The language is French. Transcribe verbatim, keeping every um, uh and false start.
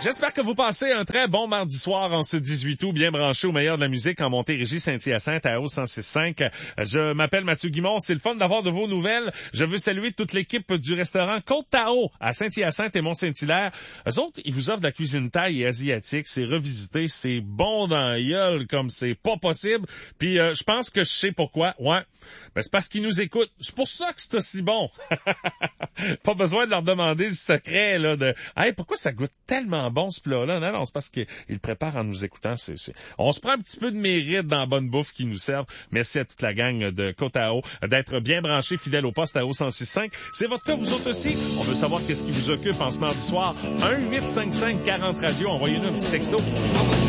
J'espère que vous passez un très bon mardi soir en ce dix-huit août, bien branché au meilleur de la musique en Montérégie, Saint-Hyacinthe, à O cent six cinq. Je m'appelle Mathieu Guimond, c'est le fun d'avoir de vos nouvelles. Je veux saluer toute l'équipe du restaurant Côte-Tao à Saint-Hyacinthe et Mont-Saint-Hilaire. Eux autres, ils vous offrent de la cuisine thaï et asiatique, c'est revisité, c'est bon dans la gueule comme c'est pas possible. Puis euh, je pense que je sais pourquoi. Ouais, ben, c'est parce qu'ils nous écoutent. C'est pour ça que c'est aussi bon. Pas besoin de leur demander le secret là de hey, pourquoi ça goûte tellement bon ce plat-là. Non, non, c'est parce qu'ils le préparent en nous écoutant. C'est, c'est... On se prend un petit peu de mérite dans la bonne bouffe qu'ils nous servent. Merci à toute la gang de Côte-Tao d'être bien branchés, fidèles au poste à O cent six cinq. C'est votre cas, vous autres aussi. On veut savoir qu'est-ce qui vous occupe en ce mardi soir. un huit cinq cinq quarante radio. Envoyez-nous un petit texto.